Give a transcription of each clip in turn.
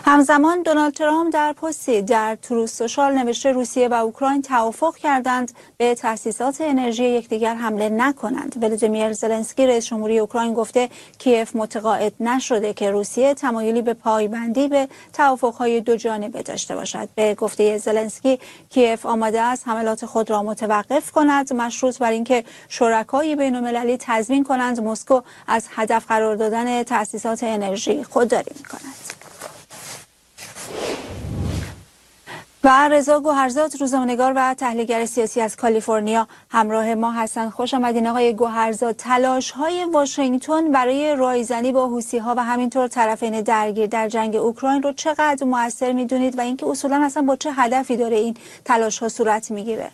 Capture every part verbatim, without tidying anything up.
همزمان دونالد ترامپ در پستی در تروث سوشال نوشته روسیه و اوکراین توافق کردند به تأسیسات انرژی یکدیگر حمله نکنند. ولادیمیر زلنسکی رئیس جمهوری اوکراین گفته کیف متقاعد نشده که روسیه تمایلی به پایبندی به توافق‌های دو جانبه داشته باشد. به گفته زلنسکی کیف آماده است حملات خود را متوقف کند مشروط بر اینکه شرکای بین‌المللی تضمین کنند مسکو از هدف قرار دادن تأسیسات انرژی خودداری می‌کند. و رضا گوهرزاد روزنامه‌نگار و تحلیلگر سیاسی از کالیفرنیا همراه ما هستند. خوش آمدین آقای گوهرزاد. تلاش‌های واشنگتن برای رایزنی با حوثی‌ها و همینطور طرفین درگیر در جنگ اوکراین رو چقدر مؤثر می‌دونید و اینکه اصولاً اصلا با چه هدفی داره این تلاش‌ها صورت می‌گیره؟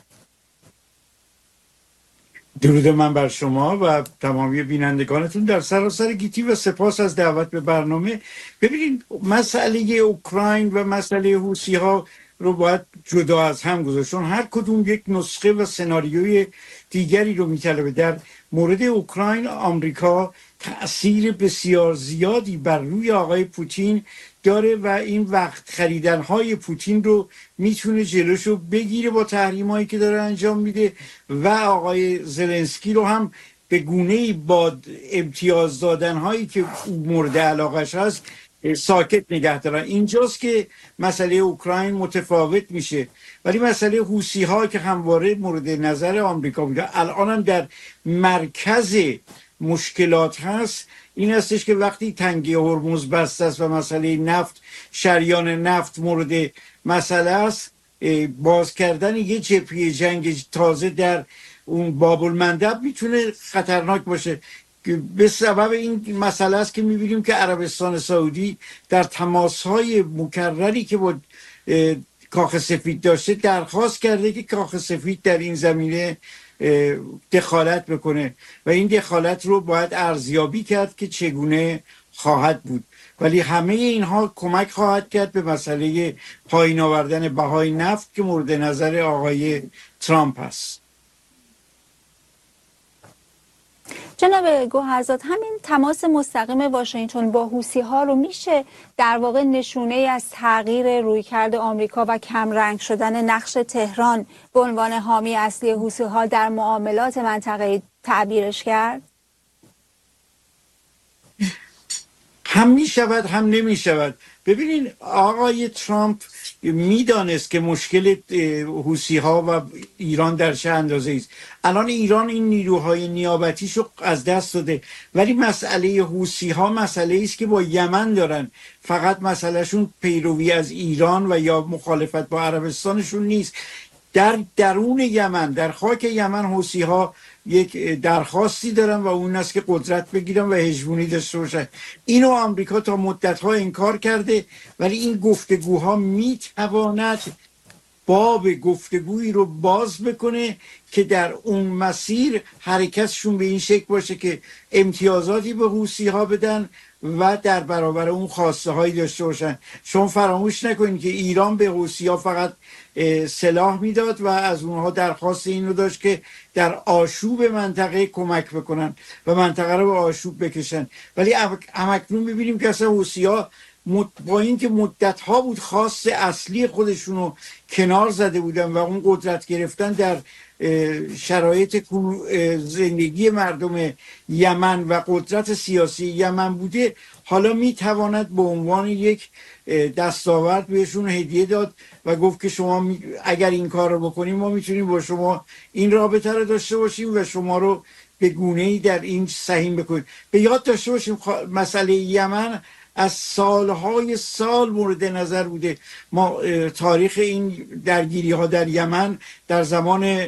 درود من بر شما و تمامی بینندگانتون در سراسر گیتی و سپاس از دعوت به برنامه. ببینید مسئله اوکراین و مسئله حوثی‌ها رو باید جدا از هم گذاشت، چون هر کدوم یک نسخه و سناریوی دیگری رو میطلبه. در مورد اوکراین آمریکا تأثیر بسیار زیادی بر روی آقای پوتین داره و این وقت خریدن های پوتین رو میتونه جلوشو بگیره با تحریم هایی که داره انجام میده و آقای زلنسکی رو هم به گونه‌ای با امتیاز دادن هایی که مورد علاقش هست ساکت نگه دارن. اینجاست که مسئله اوکراین متفاوت میشه، ولی مسئله حوثی ها که همواره مورد نظر آمریکا بوده الان هم در مرکز مشکلات هست این هستش که وقتی تنگه هرمز بسته است و مسئله نفت، شریان نفت مورد مسئله است، باز کردن یه جبهه جنگ تازه در اون باب المندب میتونه خطرناک باشه. به سبب این مسئله است که میبینیم که عربستان سعودی در تماسهای مکرری که با کاخ سفید داشته درخواست کرده که کاخ سفید در این زمینه دخالت بکنه و این دخالت رو باید ارزیابی کرد که چگونه خواهد بود، ولی همه اینها کمک خواهد کرد به مسئله پایین آوردن بهای نفت که مورد نظر آقای ترامپ است. جناب گوهرزاد، همین تماس مستقیم واشنگتن با حوثی‌ها رو میشه در واقع نشونه ای از تغییر رویکرد آمریکا و کمرنگ شدن نقش تهران به عنوان حامی اصلی حوثی‌ها در معاملات منطقه‌ای تعبیرش کرد؟ هم می شود هم نمی شود. ببینین آقای ترامپ میدانست که مشکل حوثی ها و ایران در چه اندازه است. الان ایران این نیروهای نیابتیشو از دست داده، ولی مسئله حوثی ها مسئله است که با یمن دارن. فقط مسئلهشون پیروی از ایران و یا مخالفت با عربستانشون نیست. در درون یمن، در خاک یمن حوثی ها یک درخواستی دارن و اون است که قدرت بگیرن و هژمونی داشته باشن. اینو آمریکا تا مدت‌ها انکار کرده، ولی این گفتگوها میتواند باب گفتگویی رو باز بکنه که در اون مسیر حرکتشون به این شکل باشه که امتیازاتی به حوثی ها بدن و در برابر اون خواسته هایی داشته باشن. شما فراموش نکنید که ایران به حوثی ها فقط سلاح میداد و از اونها درخواست اینو داشت که در آشوب منطقه کمک بکنن و منطقه رو به آشوب بکشن، ولی همکنون میبینیم که اصلا حوثی ها با این که مدت ها بود خواست اصلی خودشون رو کنار زده بودن و اون قدرت گرفتن در شرایط زندگی مردم یمن و قدرت سیاسی یمن بوده، حالا میتواند به عنوان یک دستاورد بهشون هدیه داد و گفت که شما اگر این کار رو بکنیم ما میتونیم با شما این رابطه رو داشته باشیم و شما رو به گونه‌ای در این سهیم بکنیم. به یاد داشته باشیم مسئله یمن از سالهای سال مورد نظر بوده. ما تاریخ این درگیری ها در یمن در زمان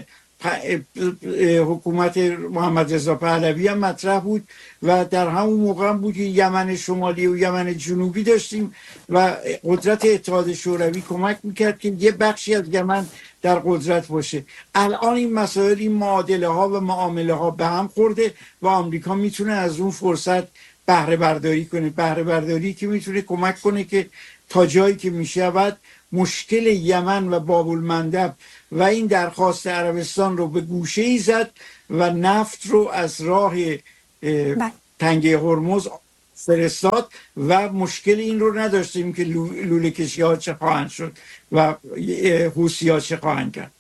حکومت محمد رضا پهلوی هم مطرح بود و در همون موقع هم بود که یمن شمالی و یمن جنوبی داشتیم و قدرت اتحاد شوروی کمک میکرد که یه بخشی از یمن در قدرت باشه. الان این مسائل، این معادله ها و معامله ها به هم خورده و آمریکا میتونه از اون فرصت بهره برداری کنه، بهره برداری که میتونه کمک کنه که تا جایی که میشود مشکل یمن و باب المندب و این درخواست عربستان رو به گوشه ای زد و نفت رو از راه تنگه هرمز فرستاد و مشکل این رو نداشتیم که لوله کشی ها چه خواهند شد و حوثی ها چه خواهند کرد.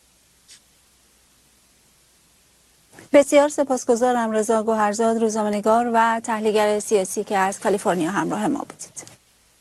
بسیار سپاسگزارم. رضا گوهرزاد، روزنامه‌نگار و تحلیلگر سیاسی که از کالیفرنیا همراه ما بودید.